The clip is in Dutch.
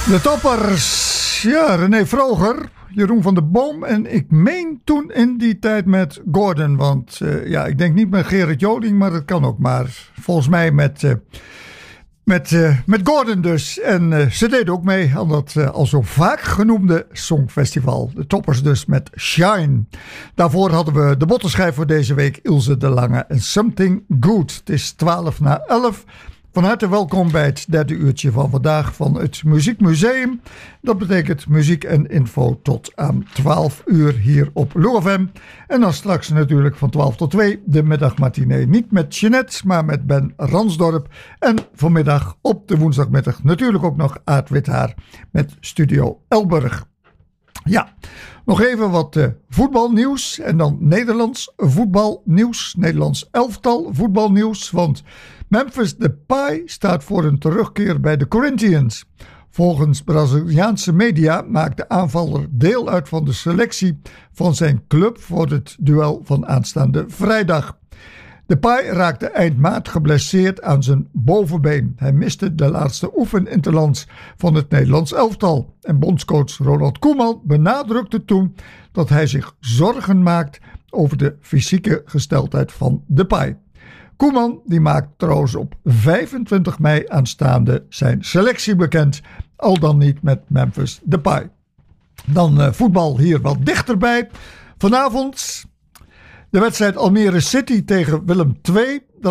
De toppers, ja, René Vroger, Jeroen van der Boom en ik meen toen in die tijd met Gordon. Want ik denk niet met Gerrit Joling, maar dat kan ook maar. Volgens mij met Gordon dus. En ze deed ook mee aan dat al zo vaak genoemde Songfestival. De toppers dus met Shine. Daarvoor hadden we de bottenschijf voor deze week, Ilse de Lange en Something Good. Het is 11:12. Van harte welkom bij het derde uurtje van vandaag van het Muziekmuseum. Dat betekent muziek en info tot aan 12 uur hier op LoFM. En dan straks natuurlijk van 12 tot 2 de middagmatinee. Niet met Jeanette, maar met Ben Ransdorp. En vanmiddag op de woensdagmiddag natuurlijk ook nog Aad Withaar met Studio Elburg. Ja, nog even wat voetbalnieuws en dan Nederlands voetbalnieuws. Nederlands elftal voetbalnieuws, want Memphis Depay staat voor een terugkeer bij de Corinthians. Volgens Braziliaanse media maakt de aanvaller deel uit van de selectie van zijn club voor het duel van aanstaande vrijdag. Depay raakte eind maart geblesseerd aan zijn bovenbeen. Hij miste de laatste oefeninterlands van het Nederlands elftal. En bondscoach Ronald Koeman benadrukte toen dat hij zich zorgen maakt over de fysieke gesteldheid van Depay. Koeman die maakt trouwens op 25 mei aanstaande zijn selectie bekend, al dan niet met Memphis Depay. Dan voetbal hier wat dichterbij. Vanavond de wedstrijd Almere City tegen Willem II.